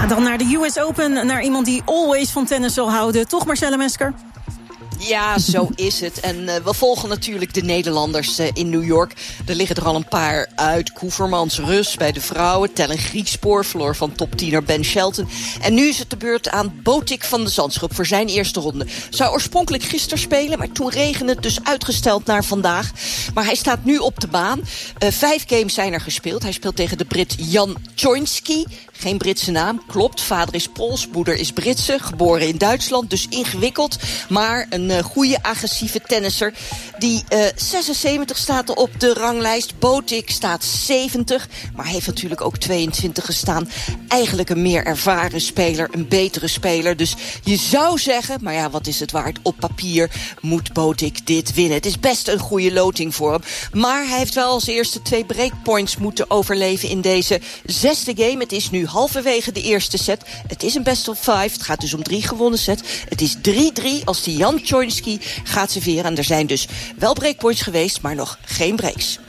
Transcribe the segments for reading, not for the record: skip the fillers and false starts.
Dan naar de US Open, naar iemand die always van tennis zal houden. Toch, Marcella Mesker? Ja, zo is het. En we volgen natuurlijk de Nederlanders in New York. Er liggen er al een paar uit. Koevermans, Rus bij de vrouwen. Tellen Griekspoor, verloor van toptiener Ben Shelton. En nu is het de beurt aan Botic van de Zandschulp voor zijn eerste ronde. Zou oorspronkelijk gisteren spelen, maar toen regende het dus uitgesteld naar vandaag. Maar hij staat nu op de baan. 5 games zijn er gespeeld. Hij speelt tegen de Brit Jan Choinski. Geen Britse naam, klopt. Vader is Pools, moeder is Britse. Geboren in Duitsland, dus ingewikkeld. Maar een goede agressieve tennisser. Die 76 staat op de ranglijst. Botic staat 70. Maar heeft natuurlijk ook 22 gestaan. Eigenlijk een meer ervaren speler, een betere speler. Dus je zou zeggen, maar ja, wat is het waard? Op papier moet Botic dit winnen. Het is best een goede loting voor hem. Maar hij heeft wel als eerste 2 breakpoints moeten overleven in deze 6e game. Het is nu halverwege de eerste set. Het is een best of 5. Het gaat dus om 3 gewonnen set. Het is 3-3 als die Jan Choinski gaat serveren. En er zijn dus wel breakpoints geweest, maar nog geen breaks.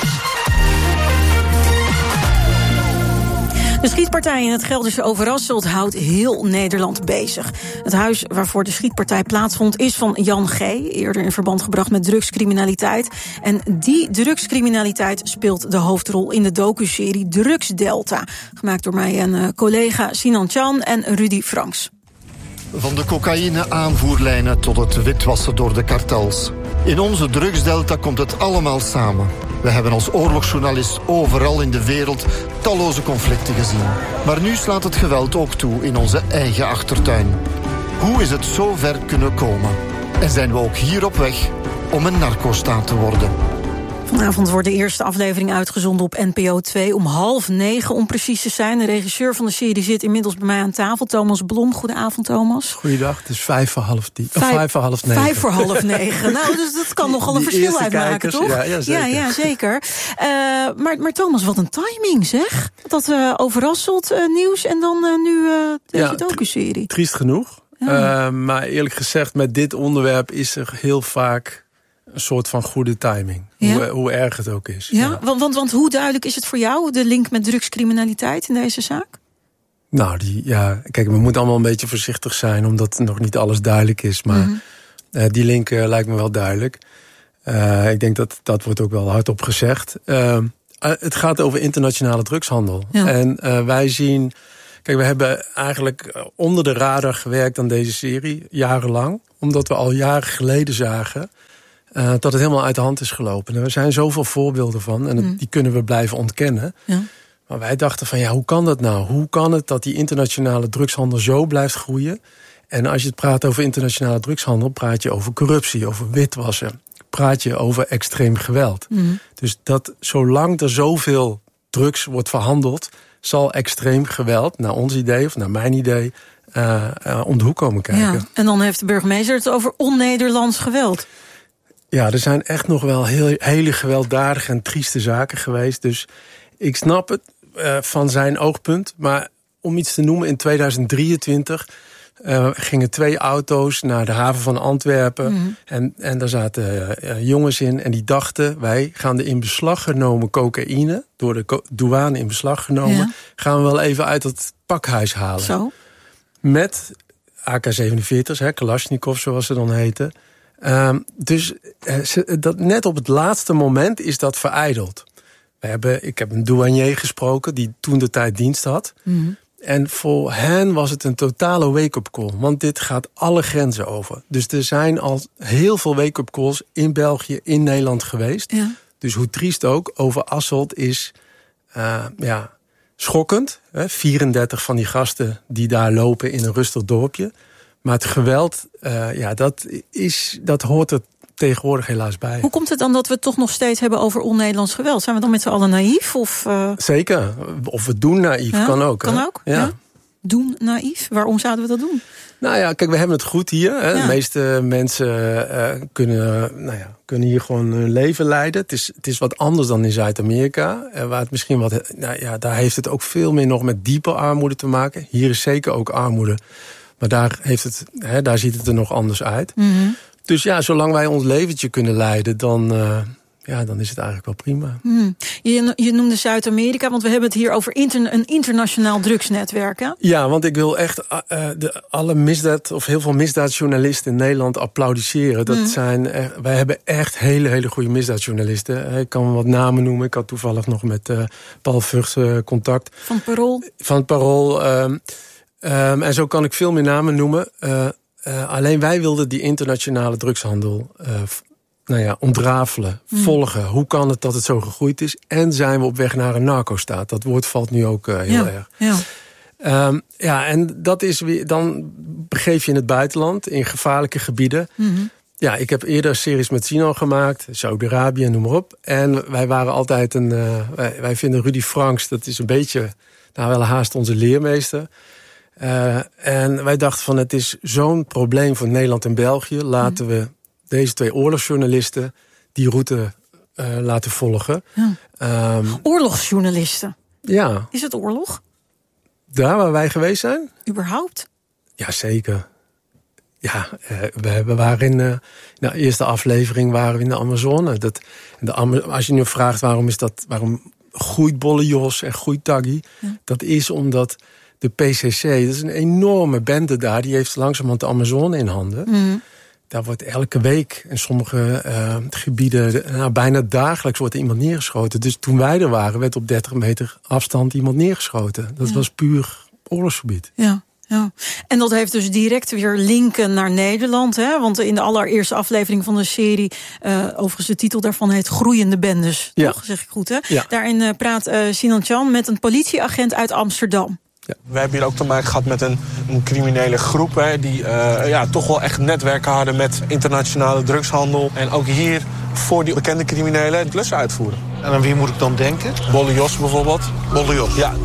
De schietpartij in het Gelderse Overasselt houdt heel Nederland bezig. Het huis waarvoor de schietpartij plaatsvond is van Jan G., eerder in verband gebracht met drugscriminaliteit. En die drugscriminaliteit speelt de hoofdrol in de docuserie Drugsdelta. Gemaakt door mij en collega Sinan Can en Rudy Franks. Van de cocaïne-aanvoerlijnen tot het witwassen door de kartels. In onze drugsdelta komt het allemaal samen. We hebben als oorlogsjournalist overal in de wereld talloze conflicten gezien. Maar nu slaat het geweld ook toe in onze eigen achtertuin. Hoe is het zo ver kunnen komen? En zijn we ook hier op weg om een narcostaat te worden? Vanavond wordt de eerste aflevering uitgezonden op NPO 2 om 20:30 om precies te zijn. De regisseur van de serie zit inmiddels bij mij aan tafel, Thomas Blom. Goedenavond, Thomas. Goeiedag, het is 9:05. 9:05. Nou, dus dat kan nogal een verschil uitmaken, toch? Ja, zeker. Ja, zeker. Maar Thomas, wat een timing, zeg. Dat Overasselt nieuws en dan nu deze docuserie. Triest genoeg. Ja. Maar eerlijk gezegd, met dit onderwerp is er heel vaak een soort van goede timing. Ja. Hoe erg het ook is. Ja? Want hoe duidelijk is het voor jou, de link met drugscriminaliteit in deze zaak? Nou, kijk, we moeten allemaal een beetje voorzichtig zijn, omdat nog niet alles duidelijk is. Maar die link lijkt me wel duidelijk. Ik denk dat wordt ook wel hardop gezegd. Het gaat over internationale drugshandel. Ja. En wij zien, kijk, we hebben eigenlijk onder de radar gewerkt aan deze serie, jarenlang. Omdat we al jaren geleden zagen dat het helemaal uit de hand is gelopen. En er zijn zoveel voorbeelden van. En die kunnen we blijven ontkennen. Ja. Maar wij dachten van, hoe kan dat nou? Hoe kan het dat die internationale drugshandel zo blijft groeien? En als je het praat over internationale drugshandel, praat je over corruptie, over witwassen. Praat je over extreem geweld. Dus dat zolang er zoveel drugs wordt verhandeld, zal extreem geweld, naar ons idee of naar mijn idee, om de hoek komen kijken. Ja, en dan heeft de burgemeester het over on-Nederlands geweld. Ja, er zijn echt nog wel hele gewelddadige en trieste zaken geweest. Dus ik snap het van zijn oogpunt. Maar om iets te noemen, in 2023 gingen 2 auto's naar de haven van Antwerpen. En daar zaten jongens in en die dachten, wij gaan de in beslag genomen cocaïne, door de douane in beslag genomen, gaan we wel even uit het pakhuis halen. Zo? Met AK-47's, Kalashnikov zoals ze dan heten. Dus dat net op het laatste moment is dat verijdeld. Ik heb een douanier gesproken die toen de tijd dienst had. En voor hen was het een totale wake-up call. Want dit gaat alle grenzen over. Dus er zijn al heel veel wake-up calls in België, in Nederland geweest. Ja. Dus hoe triest ook, Overasselt is schokkend. 34 van die gasten die daar lopen in een rustig dorpje. Maar het geweld, dat hoort er tegenwoordig helaas bij. Hoe komt het dan dat we het toch nog steeds hebben over on-Nederlands geweld? Zijn we dan met z'n allen naïef? Zeker. Of we doen naïef, kan ook. Kan ook? Ja. Doen naïef? Waarom zouden we dat doen? Nou ja, kijk, we hebben het goed hier. Hè. Ja. De meeste mensen kunnen hier gewoon hun leven leiden. Het is wat anders dan in Zuid-Amerika. Waar het misschien daar heeft het ook veel meer nog met diepe armoede te maken. Hier is zeker ook armoede. Maar daar ziet het er nog anders uit. Dus zolang wij ons leventje kunnen leiden, dan is het eigenlijk wel prima. Je noemde Zuid-Amerika, want we hebben het hier over een internationaal drugsnetwerk. Hè? Ja, want ik wil echt heel veel misdaadjournalisten in Nederland applaudisseren. Wij hebben echt hele goede misdaadjournalisten. Ik kan wat namen noemen. Ik had toevallig nog met Paul Vught contact. Van het Parool. Van het Parool. En zo kan ik veel meer namen noemen. Alleen wij wilden die internationale drugshandel ontrafelen, volgen. Hoe kan het dat het zo gegroeid is? En zijn we op weg naar een narco-staat? Dat woord valt nu ook heel erg. Ja. En dat is weer, dan begeef je in het buitenland, in gevaarlijke gebieden. Ja, ik heb eerder series met Sino gemaakt, Saudi-Arabië, noem maar op. En wij waren altijd wij vinden Rudy Franks, dat is een beetje, wel haast onze leermeester. En wij dachten van, het is zo'n probleem voor Nederland en België. Laten we deze 2 oorlogsjournalisten die route laten volgen. Oorlogsjournalisten? Ja. Is het oorlog? Daar waar wij geweest zijn? Überhaupt? Ja, zeker. Ja, we waren in de eerste aflevering waren we in de Amazone. Als je nu vraagt waarom groeit Bolle Jos en groeit Taggy, dat is omdat de PCC, dat is een enorme bende daar, die heeft langzamerhand de Amazone in handen. Daar wordt elke week in sommige gebieden, bijna dagelijks wordt er iemand neergeschoten. Dus toen wij er waren, werd op 30 meter afstand iemand neergeschoten. Dat was puur oorlogsgebied. Ja. En dat heeft dus direct weer linken naar Nederland. Hè? Want in de allereerste aflevering van de serie, overigens de titel daarvan heet Groeiende Bendes. Ja. Toch? Zeg ik goed, hè? Ja. Daarin praat Sinan Can met een politieagent uit Amsterdam. Ja. We hebben hier ook te maken gehad met een criminele groep, hè, die toch wel echt netwerken hadden met internationale drugshandel. En ook hier voor die bekende criminelen klussen uitvoeren. En aan wie moet ik dan denken? Bolle Jos bijvoorbeeld. Bolle Jos? Ja.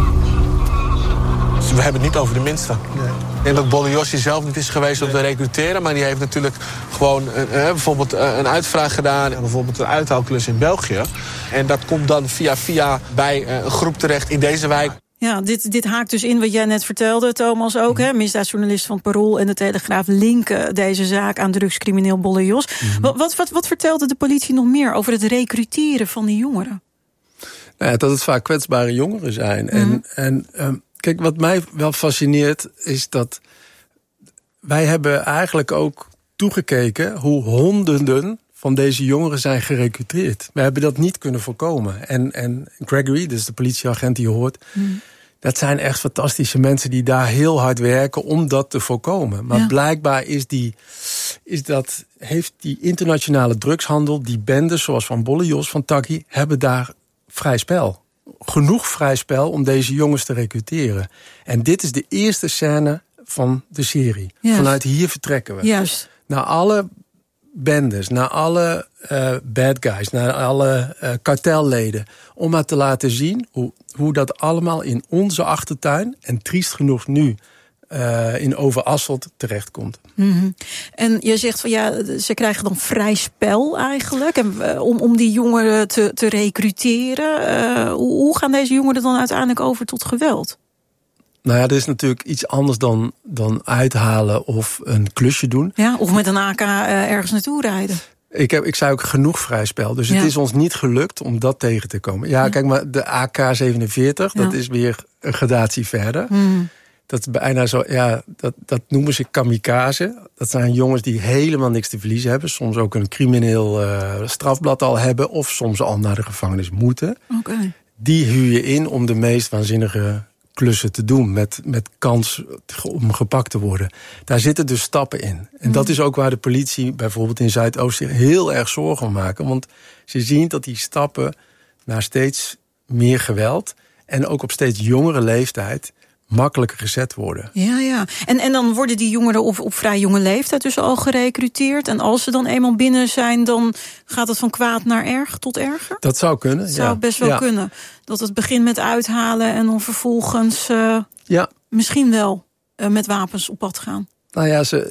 Dus we hebben het niet over de minste. Nee. Ik denk dat Bolle Jos zelf niet is geweest om te recruteren, maar die heeft natuurlijk gewoon bijvoorbeeld een uitvraag gedaan, en bijvoorbeeld een uithaalklus in België. En dat komt dan via bij een groep terecht in deze wijk. Ja, dit haakt dus in wat jij net vertelde, Thomas ook. Hè? Misdaadjournalist van het Parool en de Telegraaf linken deze zaak aan drugscrimineel Bolle Jos. Wat vertelde de politie nog meer over het recruteren van die jongeren? Dat het vaak kwetsbare jongeren zijn. Kijk, wat mij wel fascineert is dat wij hebben eigenlijk ook toegekeken hoe honderden van deze jongeren zijn gerecruiteerd. We hebben dat niet kunnen voorkomen. En Gregory, dus de politieagent die je hoort, dat zijn echt fantastische mensen die daar heel hard werken om dat te voorkomen. Maar blijkbaar heeft die internationale drugshandel, die bendes zoals van Bolle Jos, van Taggy, hebben daar vrij spel. Genoeg vrij spel om deze jongens te recruteren. En dit is de eerste scène van de serie. Yes. Vanuit hier vertrekken we. Juist. Naar alle bendes, naar alle bad guys, naar alle kartelleden. Om maar te laten zien hoe dat allemaal in onze achtertuin, en triest genoeg nu in Overasselt, terechtkomt. En je zegt van ze krijgen dan vrij spel eigenlijk. En, om die jongeren te recruteren. Hoe gaan deze jongeren dan uiteindelijk over tot geweld? Nou ja, er is natuurlijk iets anders dan uithalen of een klusje doen. Ja, of met een AK ergens naartoe rijden. Ik zei ook genoeg vrij spel. Dus het is ons niet gelukt om dat tegen te komen. Ja, kijk maar, de AK-47, dat is weer een gradatie verder. Dat is bijna zo, dat noemen ze kamikaze. Dat zijn jongens die helemaal niks te verliezen hebben. Soms ook een crimineel strafblad al hebben. Of soms al naar de gevangenis moeten. Okay. Die huur je in om de meest waanzinnige klussen te doen. Met kans om gepakt te worden. Daar zitten dus stappen in. En dat is ook waar de politie bijvoorbeeld in Zuidoost zich heel erg zorgen om maken. Want ze zien dat die stappen naar steeds meer geweld en ook op steeds jongere leeftijd makkelijker gezet worden. Ja. En dan worden die jongeren op vrij jonge leeftijd dus al gerecruiteerd. En als ze dan eenmaal binnen zijn, dan gaat het van kwaad naar erg tot erger? Dat zou kunnen, dat zou best wel kunnen. Dat het begint met uithalen en dan vervolgens misschien wel met wapens op pad gaan. Nou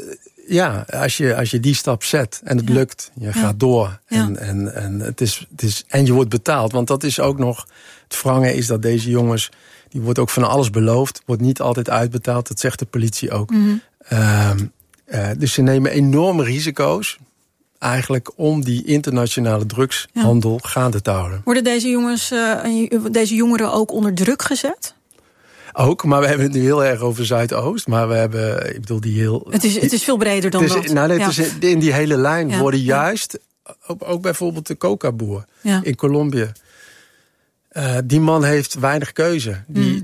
ja, als je die stap zet en het lukt, je gaat door. En en je wordt betaald. Want dat is ook nog, het wrange is dat deze jongens, die wordt ook van alles beloofd, wordt niet altijd uitbetaald. Dat zegt de politie ook. Dus ze nemen enorme risico's. eigenlijk om die internationale drugshandel gaande te houden. Worden deze jongeren ook onder druk gezet? Ook, maar we hebben het nu heel erg over Zuidoost. Maar we hebben, ik bedoel, die heel... Het is veel breder dan dat. Nou, in die hele lijn worden juist... Ook bijvoorbeeld de coca-boer in Colombia. Die man heeft weinig keuze.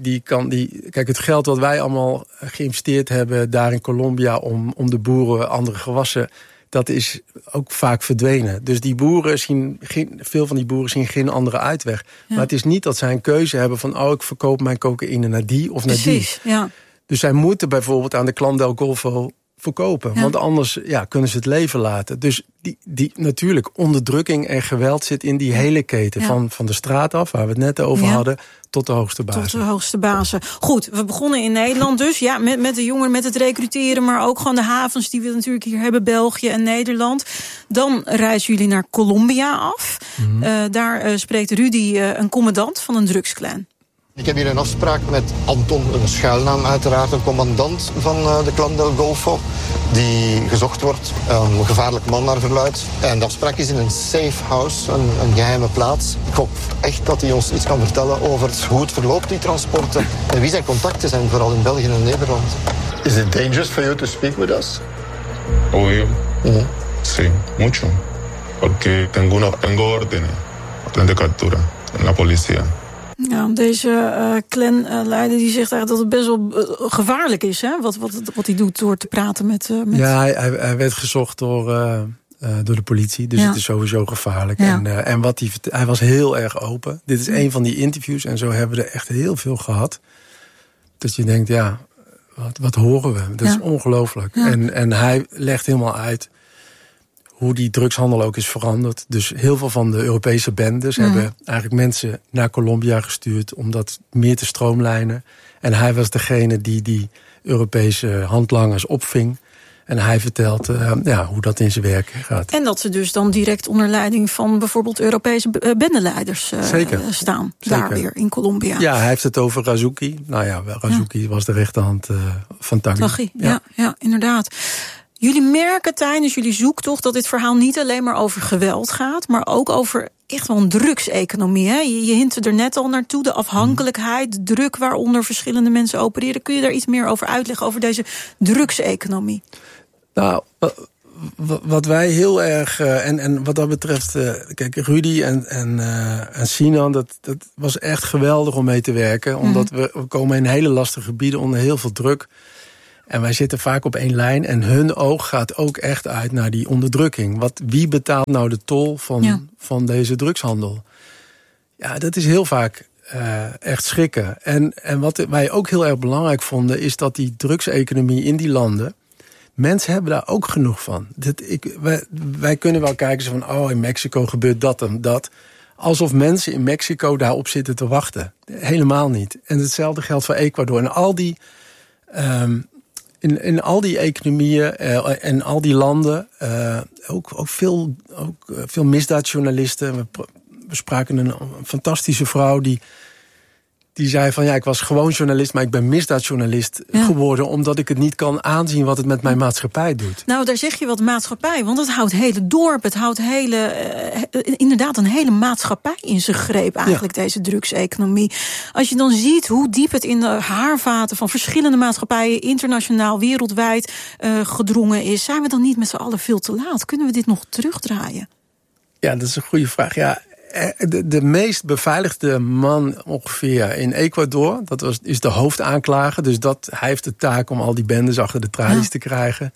Kijk, het geld wat wij allemaal geïnvesteerd hebben daar in Colombia om de boeren andere gewassen, dat is ook vaak verdwenen. Dus die boeren veel van die boeren zien geen andere uitweg. Ja. Maar het is niet dat zij een keuze hebben van ik verkoop mijn cocaïne naar die of naar die. Ja. Dus zij moeten bijvoorbeeld aan de Clan del Golfo verkopen. Ja. Want anders kunnen ze het leven laten. Dus die natuurlijk onderdrukking en geweld zit in die hele keten. Ja. Van de straat af, waar we het net over hadden, tot de hoogste bazen. Tot de hoogste bazen. Goed, we begonnen in Nederland dus. Ja, met de jongeren, met het recruteren, maar ook gewoon de havens die we natuurlijk hier hebben, België en Nederland. Dan reizen jullie naar Colombia af. Mm-hmm. Daar spreekt Rudy, een commandant van een drugsclan. Ik heb hier een afspraak met Anton, een schuilnaam uiteraard, een commandant van de Clan del Golfo, die gezocht wordt, een gevaarlijk man naar verluidt. En de afspraak is in een safe house, een geheime plaats. Ik hoop echt dat hij ons iets kan vertellen over hoe het verloopt, die transporten, en wie zijn contacten zijn, vooral in België en Nederland. Is it dangerous for you to speak with us? Obvio. Sí, mucho. Porque tengo órdenes de captura en la policía. Ja, deze clanleider die zegt eigenlijk dat het best wel gevaarlijk is, hè? Wat hij doet door te praten met... Ja, hij werd gezocht door de politie, dus het is sowieso gevaarlijk. Ja. En wat hij was heel erg open. Dit is een van die interviews en zo hebben we er echt heel veel gehad. Dat je denkt, wat horen we? Dat is ongelooflijk. Ja. En hij legt helemaal uit hoe die drugshandel ook is veranderd. Dus heel veel van de Europese bendes hebben eigenlijk mensen naar Colombia gestuurd om dat meer te stroomlijnen. En hij was degene die Europese handlangers opving. En hij vertelt hoe dat in zijn werk gaat. En dat ze dus dan direct onder leiding van bijvoorbeeld Europese bendeleiders staan. Zeker. Daar weer in Colombia. Ja, hij heeft het over Razouki. Nou ja, Razouki was de rechterhand van Taghi. Ja, inderdaad. Jullie merken tijdens jullie zoektocht dat dit verhaal niet alleen maar over geweld gaat, maar ook over echt wel een drugseconomie. Hè? Je hintte er net al naartoe, de afhankelijkheid, de druk waaronder verschillende mensen opereren. Kun je daar iets meer over uitleggen, over deze drugseconomie? Nou, wat wij heel erg, en wat dat betreft, kijk, Rudy en Sinan, dat was echt geweldig om mee te werken. Omdat we komen in hele lastige gebieden onder heel veel druk. En wij zitten vaak op één lijn en hun oog gaat ook echt uit naar die onderdrukking. Wie betaalt nou de tol van deze drugshandel? Ja, dat is heel vaak echt schrikken. En wat wij ook heel erg belangrijk vonden, is dat die drugseconomie in die landen, mensen hebben daar ook genoeg van. Wij kunnen wel kijken van, in Mexico gebeurt dat en dat. Alsof mensen in Mexico daarop zitten te wachten. Helemaal niet. En hetzelfde geldt voor Ecuador. En al die in al die economieën en al die landen, ook veel misdaadjournalisten. We spraken een fantastische vrouw die zei van, ik was gewoon journalist, maar ik ben misdaadjournalist geworden, omdat ik het niet kan aanzien wat het met mijn maatschappij doet. Nou, daar zeg je wat maatschappij, want het houdt hele dorp, het houdt inderdaad een hele maatschappij in zijn greep eigenlijk, deze drugseconomie. Als je dan ziet hoe diep het in de haarvaten van verschillende maatschappijen, internationaal, wereldwijd gedrongen is, zijn we dan niet met z'n allen veel te laat? Kunnen we dit nog terugdraaien? Ja, dat is een goede vraag. Ja. De meest beveiligde man ongeveer in Ecuador, is de hoofdaanklager. Dus hij heeft de taak om al die bendes achter de tralies te krijgen.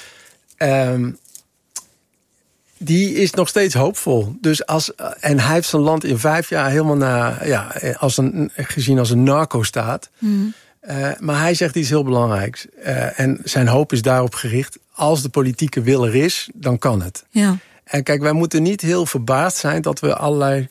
Die is nog steeds hoopvol. Dus en hij heeft zijn land in 5 jaar helemaal gezien als een narco-staat. Maar hij zegt iets heel belangrijks. En zijn hoop is daarop gericht. Als de politieke wil er is, dan kan het. Ja. En kijk, wij moeten niet heel verbaasd zijn dat we allerlei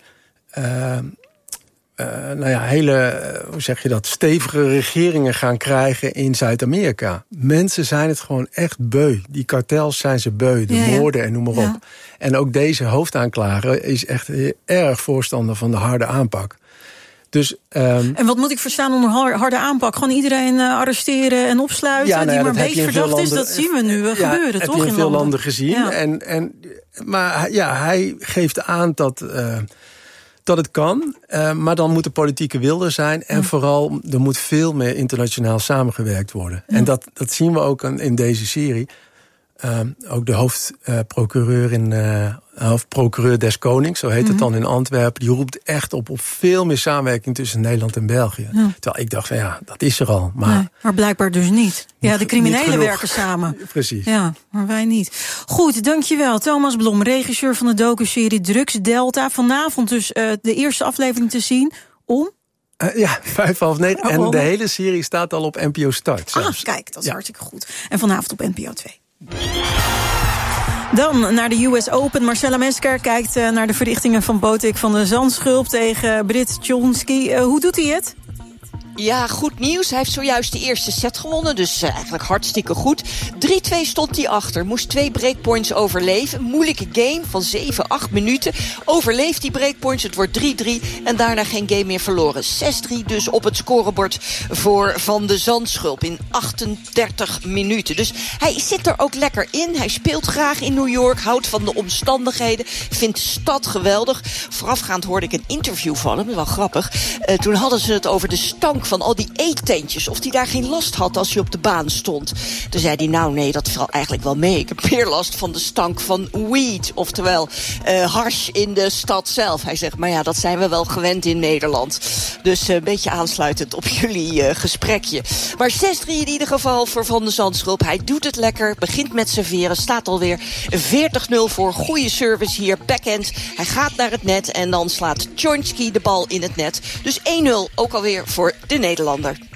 stevige regeringen gaan krijgen in Zuid-Amerika. Mensen zijn het gewoon echt beu. Die kartels zijn ze beu, de moorden en noem maar op. Ja. En ook deze hoofdaanklager is echt erg voorstander van de harde aanpak. Dus, en wat moet ik verstaan onder harde aanpak? Gewoon iedereen arresteren en opsluiten die maar een beetje verdacht is? Dat zien we nu gebeuren, toch? Dat heb je in veel landen gezien. Ja. maar hij geeft aan dat het kan. Maar dan moet de politieke wil er zijn. En vooral, er moet veel meer internationaal samengewerkt worden. Ja. En dat zien we ook in deze serie. Ook de hoofdprocureur des Konings, zo heet het dan in Antwerpen, die roept echt op veel meer samenwerking tussen Nederland en België. Ja. Terwijl ik dacht van dat is er al. Maar blijkbaar dus niet. Ja, de criminelen werken samen. Precies. Ja, maar wij niet. Goed, dankjewel. Thomas Blom, regisseur van de docuserie Drugs Delta. Vanavond dus de eerste aflevering te zien om... 8:30. En de hele serie staat al op NPO Start. Kijk, dat is hartstikke goed. En vanavond op NPO 2. Dan naar de US Open. Marcella Mesker kijkt naar de verrichtingen van Botic van de Zandschulp tegen Brit Tjonski. Hoe doet hij het? Ja, goed nieuws. Hij heeft zojuist de eerste set gewonnen, dus eigenlijk hartstikke goed. 3-2 stond hij achter, moest 2 breakpoints overleven. Moeilijke game van 7-8 minuten. Overleeft die breakpoints, het wordt 3-3 en daarna geen game meer verloren. 6-3 dus op het scorebord voor Van de Zandschulp in 38 minuten. Dus hij zit er ook lekker in. Hij speelt graag in New York, houdt van de omstandigheden, vindt de stad geweldig. Voorafgaand hoorde ik een interview van hem, wel grappig. Toen hadden ze het over de stank van al die eettentjes, of hij daar geen last had als hij op de baan stond. Toen zei hij, nee, dat valt eigenlijk wel mee. Ik heb meer last van de stank van weed, oftewel hash in de stad zelf. Hij zegt, maar dat zijn we wel gewend in Nederland. Dus een beetje aansluitend op jullie gesprekje. Maar 6-3 in ieder geval voor Van de Zandschulp. Hij doet het lekker, begint met serveren, staat alweer 40-0 voor. Goede service hier, backhand. Hij gaat naar het net en dan slaat Tjonski de bal in het net. Dus 1-0 ook alweer voor de Nederlander.